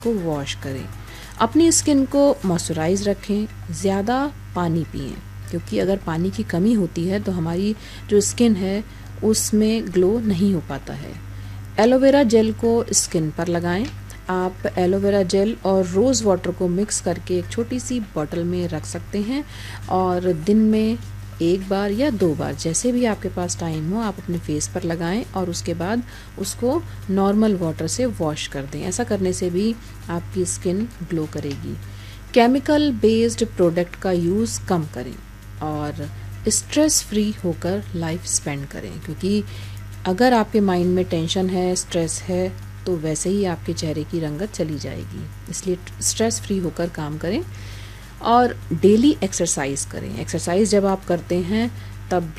को वॉश करें। अपनी स्किन को मॉइस्चराइज रखें, ज़्यादा पानी पिएं, क्योंकि अगर पानी की कमी होती है तो हमारी जो स्किन है उसमें ग्लो नहीं हो पाता है। एलोवेरा जेल को स्किन पर लगाएं। आप एलोवेरा जेल और रोज़ वाटर को मिक्स करके एक छोटी सी बॉटल में रख सकते हैं और दिन में 1 बार या 2 बार, जैसे भी आपके पास टाइम हो, आप अपने फेस पर लगाएं और उसके बाद उसको नॉर्मल वाटर से वॉश कर दें। ऐसा करने से भी आपकी स्किन ग्लो करेगी। केमिकल बेस्ड प्रोडक्ट का यूज़ कम करें और स्ट्रेस फ्री होकर लाइफ स्पेंड करें, क्योंकि अगर आपके माइंड में टेंशन है, स्ट्रेस है, तो वैसे ही आपके चेहरे की रंगत चली जाएगी। इसलिए स्ट्रेस फ्री होकर काम करें और डेली एक्सरसाइज करें। एक्सरसाइज जब आप करते हैं तब